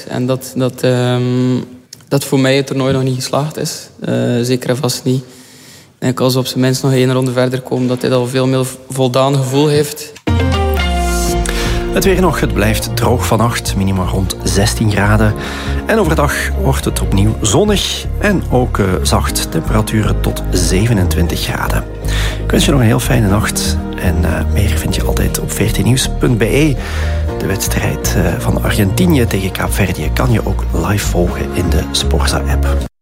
En dat voor mij het toernooi nog niet geslaagd is. Zeker en vast niet. Ik denk als we op zijn minst nog 1 ronde verder komen, dat hij al veel meer voldaan gevoel heeft. Het weer nog, het blijft droog vannacht, minimaal rond 16 graden. En overdag wordt het opnieuw zonnig en ook zacht, temperaturen tot 27 graden. Ik wens je nog een heel fijne nacht en meer vind je altijd op 14nieuws.be. De wedstrijd van Argentinië tegen Kaapverdië kan je ook live volgen in de Sporza-app.